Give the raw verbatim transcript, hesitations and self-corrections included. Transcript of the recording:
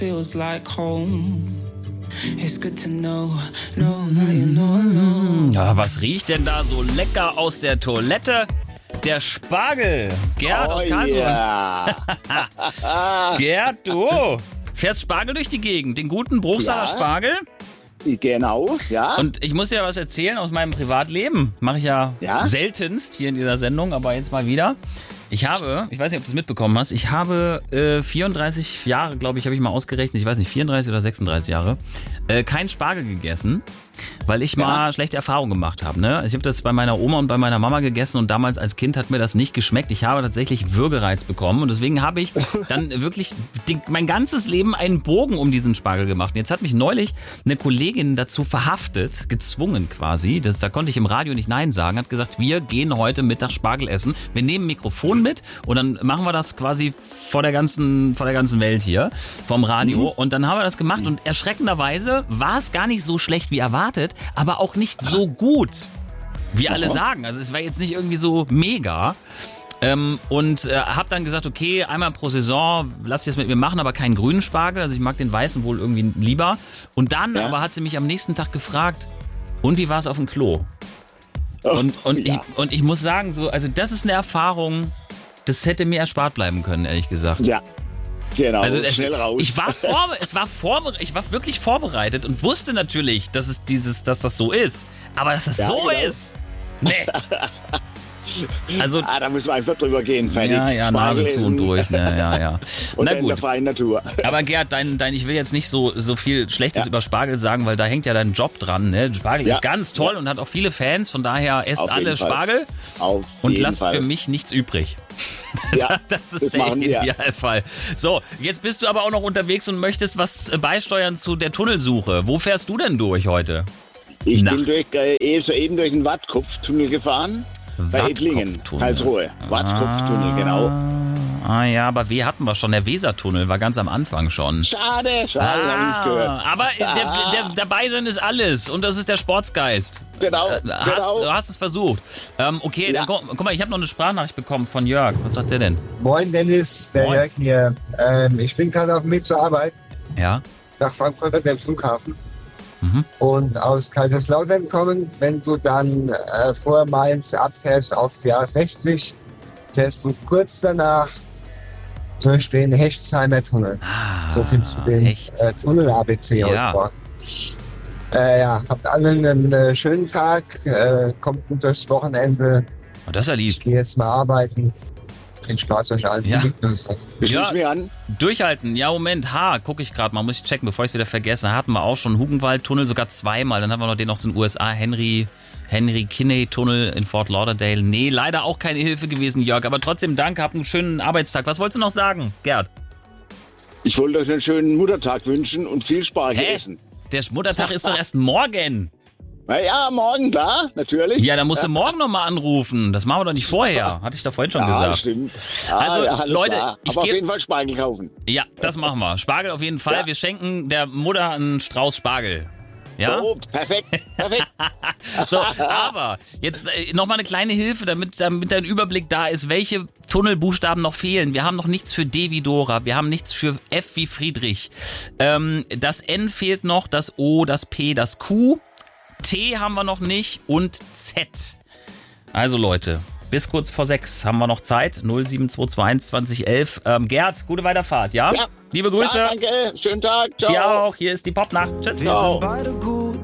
feels like home. It's good to know, know that you're not alone. Ja, was riecht denn da so lecker aus der Toilette? Der Spargel. Gerd oh aus Karlsruhe. Yeah. Gerd, du fährst Spargel durch die Gegend. Den guten Bruchsaler Ja. Spargel. Genau, ja. Und ich muss dir was erzählen aus meinem Privatleben. Mache ich ja, Ja? seltenst hier in dieser Sendung, aber jetzt mal wieder. Ich habe, ich weiß nicht, ob du es mitbekommen hast, ich habe äh, vierunddreißig Jahre, glaube ich, habe ich mal ausgerechnet, ich weiß nicht, vierunddreißig oder sechsunddreißig Jahre, äh, keinen Spargel gegessen, weil ich mal Ja. schlechte Erfahrungen gemacht habe. Ne? Ich habe das bei meiner Oma und bei meiner Mama gegessen und damals als Kind hat mir das nicht geschmeckt. Ich habe tatsächlich Würgereiz bekommen und deswegen habe ich dann wirklich die, mein ganzes Leben einen Bogen um diesen Spargel gemacht. Und jetzt hat mich neulich eine Kollegin dazu verhaftet, gezwungen quasi, das, da konnte ich im Radio nicht Nein sagen, hat gesagt, wir gehen heute Mittag Spargel essen. Wir nehmen ein Mikrofon mit und dann machen wir das quasi vor der ganzen, vor der ganzen Welt hier, vom Radio. Mhm. Und dann haben wir das gemacht und erschreckenderweise war es gar nicht so schlecht wie erwartet, aber auch nicht so gut, wie alle sagen. Also es war jetzt nicht irgendwie so mega. Ähm, und äh, habe dann gesagt, okay, einmal pro Saison lass ich das mit mir machen, aber keinen grünen Spargel. Also ich mag den weißen wohl irgendwie lieber. Und dann Ja. aber hat sie mich am nächsten Tag gefragt, und wie war es auf dem Klo? Oh, Und, und, ja. ich, und ich muss sagen, so, also das ist eine Erfahrung, das hätte mir erspart bleiben können, ehrlich gesagt. Ja, genau, Also es, schnell raus. ich war vorbe- es war vorbe- ich war wirklich vorbereitet und wusste natürlich, dass es dieses, dass das so ist. Aber dass das Ja, so genau. ist, nee. Also ah, da müssen wir einfach drüber gehen, fertig. ja, ja, Spargel Nase zu essen. und durch, ne, ja, ja. Oder Na in der gut. freien Natur. Aber Gerd, dein, dein, ich will jetzt nicht so, so viel Schlechtes Ja. über Spargel sagen, weil da hängt ja dein Job dran. Ne? Spargel Ja. ist ganz toll und hat auch viele Fans, von daher esst Auf jeden alle Fall. Spargel Auf und jeden lasst Fall. für mich nichts übrig. Ja, Das ist das der machen wir. Idealfall. So, jetzt bist du aber auch noch unterwegs und möchtest was äh, beisteuern zu der Tunnelsuche. Wo fährst du denn durch heute? Ich Na. bin durch, äh, eh soeben durch den Wattkopftunnel gefahren. Bei Ettlingen, Wattkopftunnel. Karlsruhe. Wattkopftunnel, genau. Ah ja, aber wie hatten wir schon? Der Wesertunnel war ganz am Anfang schon. Schade, schade, hab ich nicht gehört. Aber der, der, dabei sein ist alles und das ist der Sportsgeist. Genau, Hast, genau. Du hast es versucht. Ähm, okay, Ja. dann, guck, guck mal, ich habe noch eine Sprachnachricht bekommen von Jörg. Was sagt der denn? Moin Dennis, der Moin. Jörg hier. Ähm, ich bin gerade auf dem Weg zur Arbeit Ja? nach Frankfurt an den Flughafen. Mhm. Und aus Kaiserslautern kommend, wenn du dann äh, vor Mainz abfährst auf die A sechzig, fährst du kurz danach durch den Hechtsheimer Tunnel. Ah, So viel zu den Hecht. äh, Tunnel-A B C Ja. heute Morgen. Äh, ja, habt alle einen äh, schönen Tag, äh, kommt gut durchs Wochenende. Oh, das ist ja lieb. Ich gehe jetzt mal arbeiten. Viel Spaß euch allen. Ja. Ich Ja. ja. mir an. Durchhalten. Ja, Moment. Ha, gucke ich gerade mal. Muss ich checken, bevor ich es wieder vergesse. Da hatten wir auch schon Hugenwald-Tunnel, sogar zweimal. Dann haben wir noch den aus den U S A, Henry, Henry Kinney-Tunnel in Fort Lauderdale. Nee, leider auch keine Hilfe gewesen, Jörg. Aber trotzdem danke, hab einen schönen Arbeitstag. Was wolltest du noch sagen, Gerd? Ich wollte euch einen schönen Muttertag wünschen und viel Spargel Hä? essen. Der Muttertag ist doch erst morgen. Na ja, morgen da, natürlich. Ja, dann musst du morgen nochmal anrufen. Das machen wir doch nicht vorher. Hatte ich doch vorhin schon ja, gesagt. stimmt. Ah, Also, ja, alles Leute, klar. ich Aber auf geb- jeden Fall Spargel kaufen. Ja, das machen wir. Spargel auf jeden Fall. Ja. Wir schenken der Mutter einen Strauß Spargel. Ja? Oh, perfekt, perfekt. So, aber jetzt äh, nochmal eine kleine Hilfe, damit, damit ein Überblick da ist, welche Tunnelbuchstaben noch fehlen. Wir haben noch nichts für D wie Dora, wir haben nichts für F wie Friedrich. Ähm, das N fehlt noch, das O, das P, das Q, T haben wir noch nicht und Z. Also Leute, bis kurz vor sechs haben wir noch Zeit. null sieben zwei zwei eins zwanzig elf. Ähm, Gerd, gute Weiterfahrt, ja? Ja. Liebe Grüße. Ja, danke, schönen Tag, ciao. Dir auch. Hier ist die Popnacht. Tschüss. Wir sind beide gut.